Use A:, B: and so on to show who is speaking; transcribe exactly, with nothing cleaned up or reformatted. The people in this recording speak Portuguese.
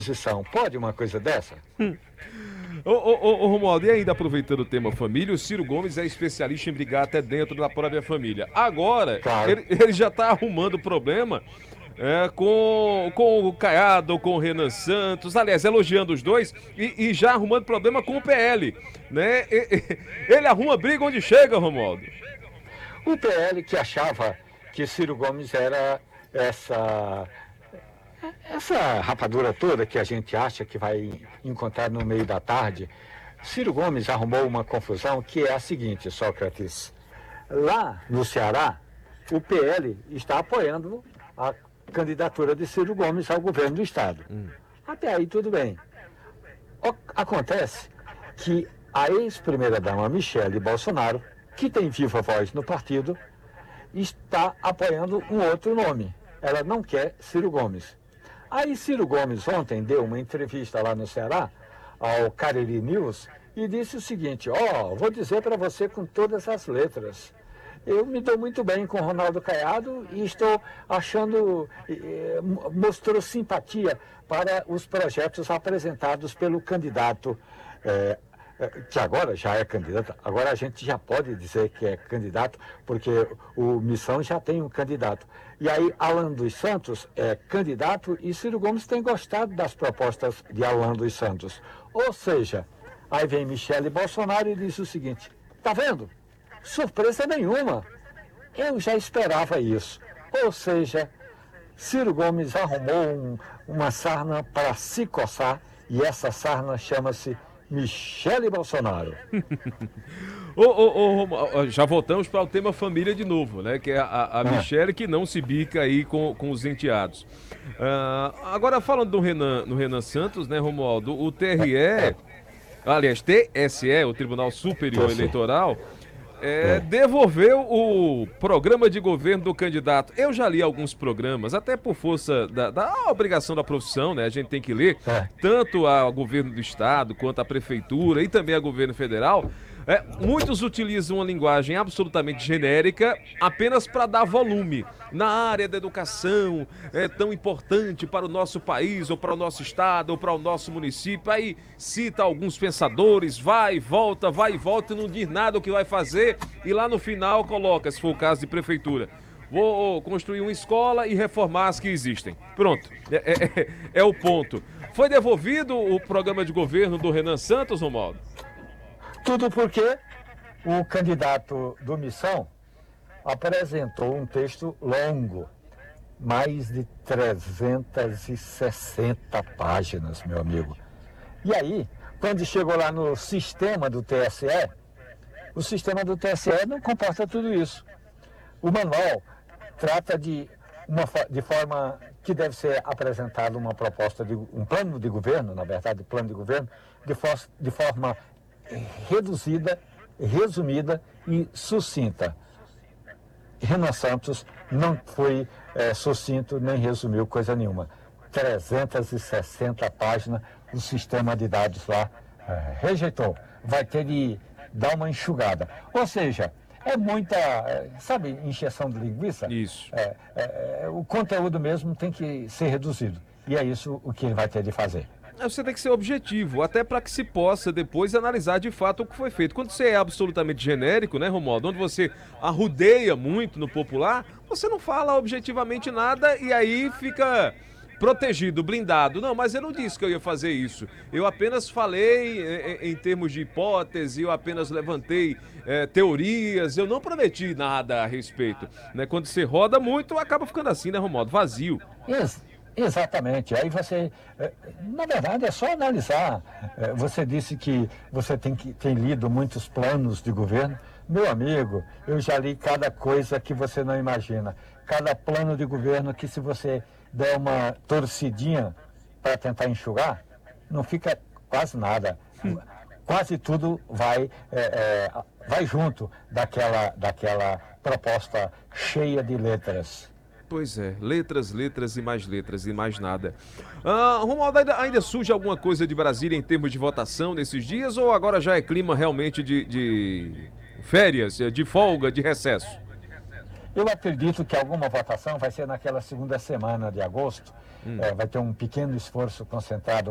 A: oposição. Pode uma coisa dessa?
B: Ô, ô, ô, ô, Romualdo, e ainda aproveitando o tema família, o Ciro Gomes é especialista em brigar até dentro da própria família. Agora,
A: Claro.
B: ele, ele já tá arrumando problema é, com, com o Caiado, com o Renan Santos, aliás, elogiando os dois e, e já arrumando problema com o P L, né? E- e- ele arruma briga onde chega, Romualdo.
A: O P L que achava que Ciro Gomes era essa essa rapadura toda que a gente acha que vai encontrar no meio da tarde. Ciro Gomes arrumou uma confusão que é a seguinte, Sócrates. Lá no Ceará, o P L está apoiando a candidatura de Ciro Gomes ao governo do estado. Hum. Até aí tudo bem. O- Acontece que a ex-primeira-dama Michele Bolsonaro, que tem viva voz no partido, está apoiando um outro nome. Ela não quer Ciro Gomes. Aí Ciro Gomes ontem deu uma entrevista lá no Ceará, ao Cariri News, e disse o seguinte, ó, oh, vou dizer para você com todas as letras. Eu me dou muito bem com Ronaldo Caiado e estou achando, eh, mostrou simpatia para os projetos apresentados pelo candidato, eh, que agora já é candidato, agora a gente já pode dizer que é candidato, porque o Missão já tem um candidato. E aí Alan dos Santos é candidato e Ciro Gomes tem gostado das propostas de Alan dos Santos. Ou seja, aí vem Michele Bolsonaro e diz o seguinte, tá vendo? Surpresa nenhuma. Eu já esperava isso. Ou seja, Ciro Gomes arrumou um, uma sarna para se coçar e essa sarna chama-se Michele Bolsonaro.
B: Ô, ô, ô, Romualdo, já voltamos para o tema família de novo, né? Que é a, a, a Michele que não se bica aí com, com os enteados. Ah, agora falando do Renan, no Renan Santos, né, Romualdo? O T R E, aliás, T S E, o Tribunal Superior Eleitoral, é, devolveu o programa de governo do candidato. Eu já li alguns programas, até por força da, da obrigação da profissão, né? A gente tem que ler,
A: É.
B: tanto ao governo do estado, quanto à prefeitura e também ao governo federal. É, muitos utilizam uma linguagem absolutamente genérica apenas para dar volume na área da educação, é tão importante para o nosso país, ou para o nosso estado, ou para o nosso município. Aí cita alguns pensadores, vai e volta, vai e volta, e não diz nada o que vai fazer, e lá no final coloca, se for o caso de prefeitura, vou construir uma escola e reformar as que existem. Pronto, é, é, é, é o ponto. Foi devolvido o programa de governo do Renan Santos, Romualdo?
A: Tudo porque o candidato do Missão apresentou um texto longo, mais de trezentas e sessenta páginas, meu amigo. E aí, quando chegou lá no sistema do T S E, o sistema do T S E não comporta tudo isso. O manual trata de, uma, de forma que deve ser apresentada uma proposta, de um plano de governo, na verdade, plano de governo, de, for, de forma reduzida, resumida e sucinta. Renan Santos não foi é, sucinto nem resumiu coisa nenhuma. trezentas e sessenta páginas, o sistema de dados lá é, rejeitou. Vai ter de dar uma enxugada. Ou seja, é muita, sabe, encheção de linguiça?
B: Isso.
A: É, é, o conteúdo mesmo tem que ser reduzido. E é isso o que ele vai ter de fazer.
B: Você tem que ser objetivo, até para que se possa depois analisar de fato o que foi feito. Quando você é absolutamente genérico, né, Romualdo? Onde você arrudeia muito no popular, você não fala objetivamente nada e aí fica protegido, blindado. Não, mas eu não disse que eu ia fazer isso. Eu apenas falei em, em termos de hipótese, eu apenas levantei é, teorias, eu não prometi nada a respeito. Né? Quando você roda muito, acaba ficando assim, né, Romualdo? Vazio.
A: Isso. Exatamente. Aí você, na verdade, é só analisar. Você disse que você tem, que, tem lido muitos planos de governo. Meu amigo, eu já li cada coisa que você não imagina. Cada plano de governo que, se você der uma torcidinha para tentar enxugar, não fica quase nada. Quase tudo vai, é, é, vai junto daquela, daquela proposta cheia de letras.
B: Pois é, letras, letras e mais letras e mais nada. Ah, Romualdo, ainda, ainda surge alguma coisa de Brasília em termos de votação nesses dias ou agora já é clima realmente de, de férias, de folga, de recesso?
A: Eu acredito que alguma votação vai ser naquela segunda semana de agosto. Hum. É, vai ter um pequeno esforço concentrado